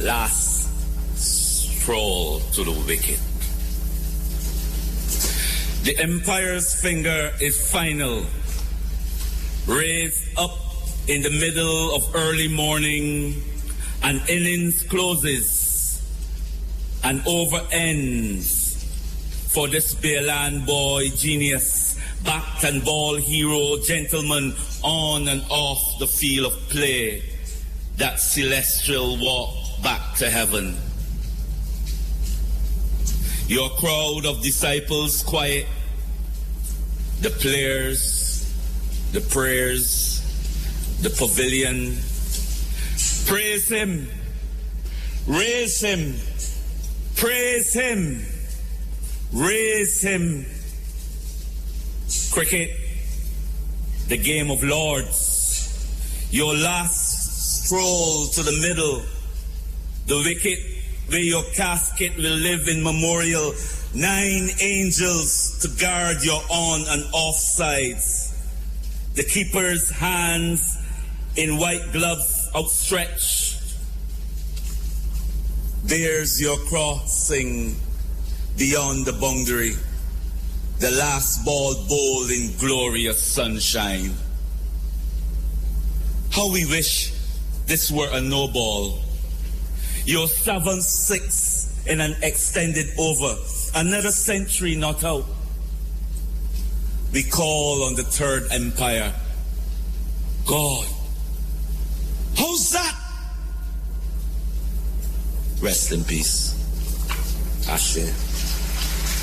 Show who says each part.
Speaker 1: last stroll to the wicket. The empire's finger is final, raised up in the middle of early morning, an innings closes and over ends for this Bayland boy genius, bat and ball hero, gentleman on and off the field of play, that celestial walk back to heaven. Your crowd of disciples quiet, the players, the prayers, the pavilion. Praise him, raise him, praise him, raise him. Cricket, the game of lords, your last stroll to the middle, the wicket where your casket will live in memorial, 9 angels to guard your on and off sides, the keeper's hands in white gloves outstretched. There's your crossing beyond the boundary, the last ball bowled in glorious sunshine. How we wish this were a no ball. Your 7-6 in an extended over, another century not out. We call on the Third Empire. God, how's that? Rest in peace. Ashe.